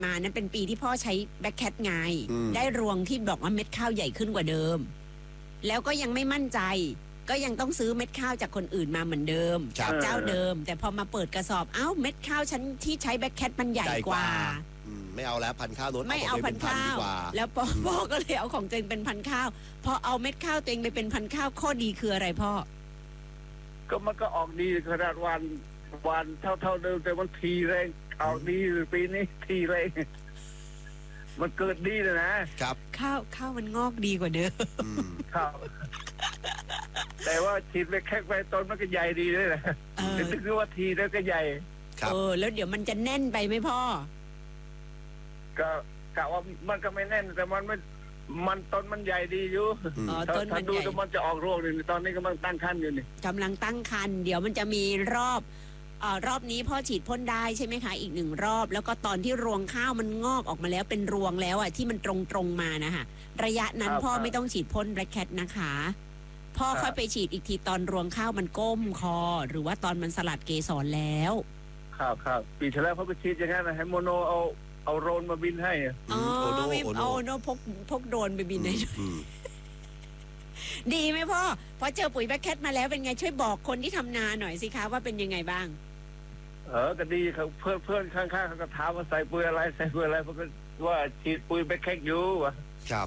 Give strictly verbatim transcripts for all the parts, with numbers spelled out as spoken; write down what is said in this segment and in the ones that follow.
มานั้นเป็นปีที่พ่อใช้แบ็คแคทไงได้รวงที่บอกว่าเม็ดข้าวใหญ่ขึ้นกว่าเดิมแล้วก็ยังไม่มั่นใจก็ยังต้องซื้อเม็ดข้าวจากคนอื่นมาเหมือนเดิมจากเจ้าเดิมแต่พอมาเปิดกระสอบเอ้าเม็ดข้าวฉันที่ใช้แบ็คแคทมันใหญ่กว่าไม่เอาแล้วพันข้าวโน้นไม่เอาพันข้าวแล้วพ่อพ่อก็เลยเอาของตัวเองเป็นพันข้าวพอเอาเม็ดข้าวตัวเองไปเป็นพันข้าวข้อดีคืออะไรพ่อก็มันก็ออกดีขนาดวันวันเท่าเท่าเดิมแต่มันทีแรงออกดีปีนี้ทีแรงมันเกิดดีเลยนะครับข้าวข้าวมันงอกดีกว่าเดิมข้าวแต่ว่าฉีดไปแค่ไปต้นมันก็ใหญ่ดีเลยนะถึงคือว่าทีแล้วก็ใหญ่เออแล้วเดี๋ยวมันจะแน่นไปไหมพ่อก็กะว่ามันก็ไม่แน่นแต่มันไม่มันต้นมันใหญ่ดีอยู่ต้นมันดูมันจะออกรวงนี่ตอนนี้กำลังตั้งคันอยู่นี่กำลังตั้งคันเดี๋ยวมันจะมีรอบเอ่อรอบนี้พ่อฉีดพ่นได้ใช่ไหมคะอีกหนึ่งรอบแล้วก็ตอนที่รวงข้าวมันงอกออกมาแล้วเป็นรวงแล้วอ่ะที่มันตรงตรงมานะคะระยะนั้นพ่อไม่ต้องฉีดพ่นแบล็คแคทนะคะพ่อค่อยไปฉีดอีกทีตอนรวงข้าวมันก้มคอหรือว่าตอนมันสลัดเกสรแล้วครับครับปีที่แล้วเขาไปฉีดอย่างนั้นนะให้โมโนเอาเอาโดรนมาบินให้อ๋อไม่เอาโนพกพกโดรนไปบินให้ดีไหมพ่อพอเจอปุ๋ยแบล็คแคทมาแล้วเป็นไงช่วยบอกคนที่ทำนาหน่อยสิคะว่าเป็นยังไงบ้างเออก็ดีครับเพื่อนเพื่อนข้างๆเขาก็ถามว่าใส่ปุ๋ยอะไรใส่ปุ๋ยอะไรเพราะว่าฉีดปุ๋ยแบล็คแคทอยู่ครับ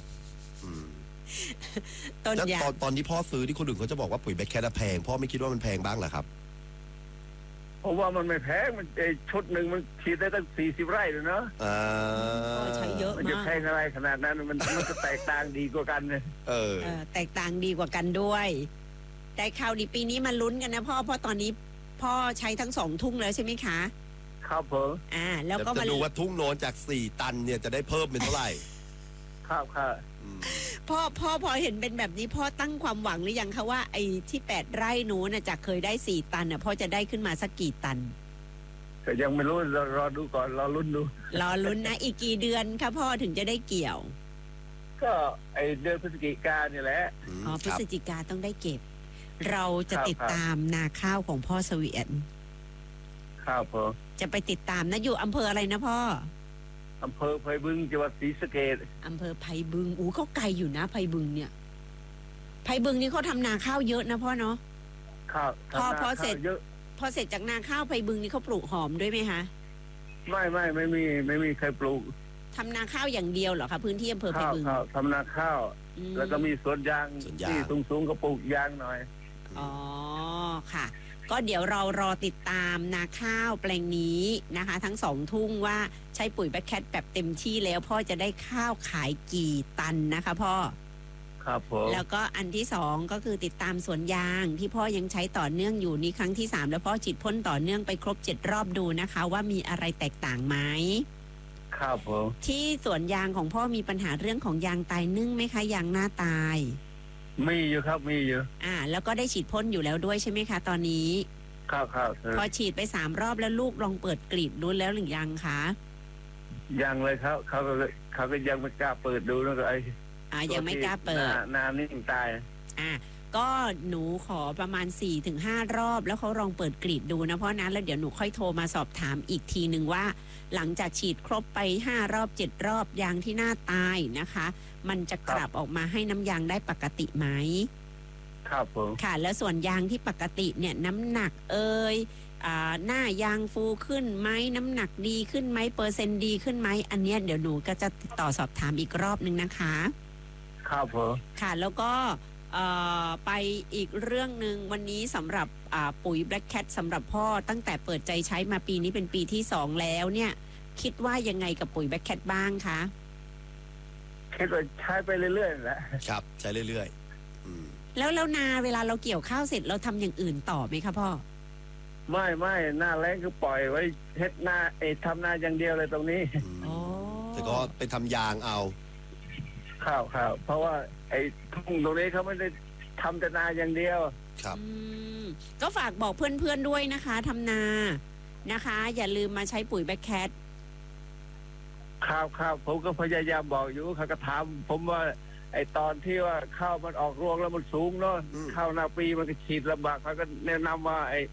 ตอนตอนตอนที่พ่อซื้อที่คนอื่นเขาจะบอกว่าปุ๋ยแบล็คแคทแพงพ่อไม่คิดว่ามันแพงบ้างเหรอครับเพราะว่ามันไม่แพงมันชุดหนึ่งมันฉีดได้ตั้งสี่สิบไร่เลยเนาะอ่าใช้เยอะมากมันจะแพงอะไรขนาดนั้นมันมันจะแตกต่างดีกว่ากันเลยเออแตกต่างดีกว่ากันด้วยแต่ข่าวดีปีนี้มาลุ้นกันนะพ่อเพราะตอนนี้พ่อใช้ทั้งสองทุ่งแล้วใช่ไหมคะครับผมอ่าแล้วก็มาดูว่าทุ่งโน้นจากสี่ตันเนี่ยจะได้เพิ่มเป็นเท่าไหร่ครับค่ะพ่อพ่อพอเห็นเป็นแบบนี้พ่อตั้งความหวังหรือยังคะว่าไอ้ที่แปดไร่นู้นจากเคยได้สี่ตันน่ะพ่อจะได้ขึ้นมาสักกี่ตันก็ยังไม่รู้รอรอดูก่อนรอลุ้นดูรอลุ้นนะอีกกี่เดือนคะพ่อถึงจะได้เกี่ยวก็ไอเดือนพฤศจิกาเนี่ยแหละอ๋อพฤศจิกาต้องได้เก็บเราจะติดตามนาข้าวของพ่อเสวียนครับผมจะไปติดตามนะอยู่อำเภออะไรนะพ่ออำเภอไผ่บึงจังหวัดศรีสะเกษอำเภอไผ่บึงอู้เขาไกลอยู่นะไผ่บึงเนี่ยไผ่บึงนี่เขาทำนาข้าวเยอะนะพ่อเนาะครับพอพอเสร็จพอเสร็จจากนาข้าวไผ่บึงนี่เขาปลูกหอมด้วยไหมคะไม่ไม่ไม่มีไม่มีใครปลูกทำนาข้าวอย่างเดียวเหรอคะพื้นที่อำเภอไผ่บึงทำนาข้าวแล้วก็มีสวนยางที่สูงๆเขาปลูกยางหน่อยอ๋อค่ะก็เดี๋ยวเรารอติดตามนาข้าวแปลงนี้นะคะทั้งสองทุ่งว่าใช้ปุ๋ยแบล็คแคทแบบเต็มที่แล้วพ่อจะได้ข้าวขายกี่ตันนะคะพ่อครับผมแล้วก็อันที่สองก็คือติดตามสวนยางที่พ่อยังใช้ต่อเนื่องอยู่นี้ครั้งที่สามแล้วพ่อฉีดพ่นต่อเนื่องไปครบเจ็ดรอบดูนะคะว่ามีอะไรแตกต่างไหมครับผมที่สวนยางของพ่อมีปัญหาเรื่องของยางตายนึ่งไหมคะยางหน้าตายมีอยู่ครับมีอยู่อ่าแล้วก็ได้ฉีดพ่นอยู่แล้วด้วยใช่ไหมคะตอนนี้ครับครับพอฉีดไปสามรอบแล้วลูกลองเปิดกรีดดูแล้วหรือยังคะยังเลยครับเขาก็เขาก็ยังไม่กล้าเปิดดูนะไอ้อ่ายังไม่กล้าเปิดนานิ่งตายอ่าก็หนูขอประมาณ สี่ถึงห้า รอบแล้วเขาลองเปิดกรีดดูนะเพราะนั้นแล้วเดี๋ยวหนูค่อยโทรมาสอบถามอีกทีหนึ่งว่าหลังจากฉีดครบไปห้ารอบเจ็ดรอบยางที่หน้าตายนะคะมันจะกลับออกมาให้น้ำยางได้ปกติไหมครับผมค่ะแล้วส่วนยางที่ปกติเนี่ยน้ำหนักเอ่ยอ่าหน้ายางฟูขึ้นไหมน้ำหนักดีขึ้นไหมเปอร์เซ็นต์ดีขึ้นไหมอันเนี้ยเดี๋ยวหนูก็จะติดต่อสอบถามอีกรอบนึงนะคะครับผมค่ะแล้วก็ไปอีกเรื่องหนึ่งวันนี้สำหรับปุ๋ยแบล็คแคทสำหรับพ่อตั้งแต่เปิดใจใช้มาปีนี้เป็นปีที่สองแล้วเนี่ยคิดว่ายังไงกับปุ๋ยแบล็คแคทบ้างคะคิดว่าใช้ไปเรื่อยๆแหละครับใช้เรื่อยๆแล้วแล้วนาเวลาเราเกี่ยวข้าวเสร็จเราทำอย่างอื่นต่อไหมคะพ่อไม่ไม่หน้าแล้งก็ปล่อยไว้เฮ็ดหน้าเอทำนาอย่างเดียวเลยตรงนี้แต่ก็ไปทำยางเอาข้าวข้าวเพราะว่าไอ้ทุ่งตรงนี้เขาไม่ได้ทำแต่นาอย่างเดียวครับก็ฝากบอกเพื่อนๆด้วยนะคะทำนานะคะอย่าลืมมาใช้ปุ๋ยแบล็คแคทข้าวข้าวผมก็พยายามบอกอยู่เขาก็ถามผมว่าไอ้ตอนที่ว่าข้าวมันออกรวงแล้วมันสูงเนาะข้าวนาปีมันก็ฉีดลำบากเขาก็แนะนำว่าไอ้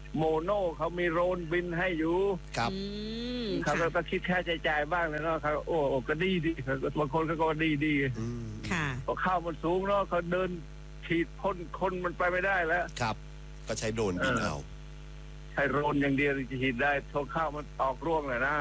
โมโน่เขามีโดรนบินให้อยู่ครับอืมเขาค่ะก็ต้องคิดค่าใช้จ่ายบ้างเลยเนาะเขาโอ้โอ้ก็ดีดีบางคนเขาก็ดีดีอืมค่ะพอข้าวมันสูงเนาะเขาเดินฉีดพ่นคนมันไปไม่ได้แล้วครับ ก็ใช้โดรนบินเอาใช้โดรนอย่างเดียวจะฉีดได้ทงข้าวมันออกร่วงเลยนะ